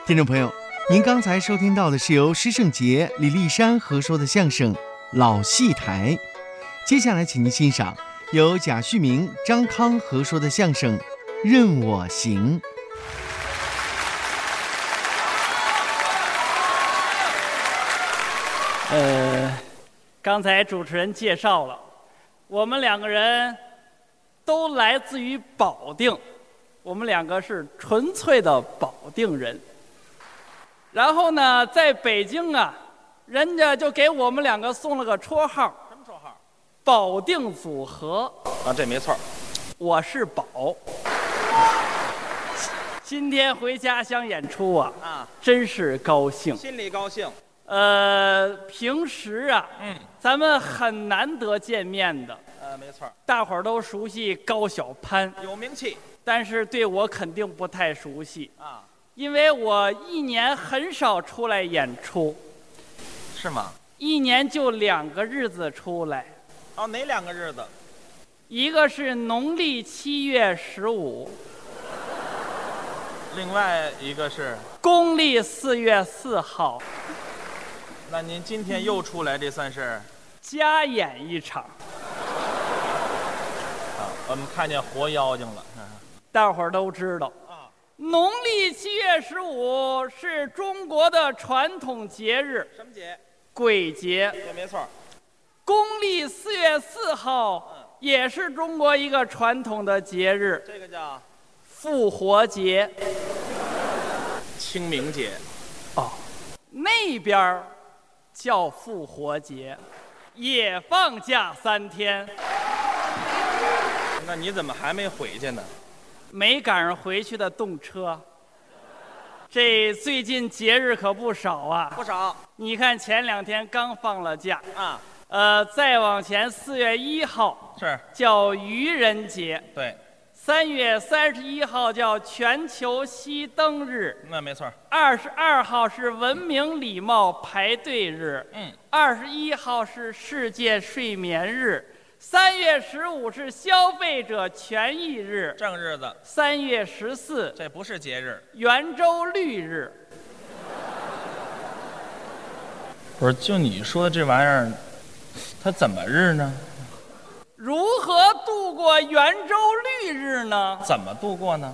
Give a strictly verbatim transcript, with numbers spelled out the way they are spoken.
听众朋友，您刚才收听到的是由施圣杰、李丽珊合说的相声《老戏台》，接下来请您欣赏由贾旭明、张康合说的相声《任我行》。 呃，刚才主持人介绍了，我们两个人都来自于保定，我们两个是纯粹的保定人。然后呢，在北京啊，人家就给我们两个送了个绰号。 什么绰号？ 保定组合。 啊，这没错。 我是宝。今天回家乡演出啊， 啊， 真是高兴， 心里高兴。 呃，平时啊， 嗯， 咱们很难得见面的。 呃，没错。 大伙儿都熟悉高晓攀， 有名气， 但是对我肯定不太熟悉啊， 因为我一年很少出来演出。 是吗？ 一年就两个日子出来。 哦，哪两个日子？ 一个是农历七月十五， 另外一个是公历四月四号。 那您今天又出来，这算是加演一场。 啊，我们看见活妖精了。 大伙儿都知道啊， 农历七月十五是中国的传统节日， 什么节？ 鬼节。 这没错。 公历四月四号、嗯、也是中国一个传统的节日， 这个叫复活节。 清明节。 哦，那边叫复活节，也放假三天。 那你怎么还没回去呢？ 没赶上回去的动车。这最近节日可不少啊， 不少。 你看前两天刚放了假啊， 呃，再往前四月一号是叫愚人节， 对。 三月三十一号叫全球熄灯日， 那没错。 二十二号是文明礼貌排队日， 嗯， 二十一号是世界睡眠日，三月十五是消费者权益日， 正日子。 三月十四这不是节日， 圆周率日。 不是，就你说的这玩意儿，它怎么日呢？ 如何度过圆周率日呢？ 怎么度过呢？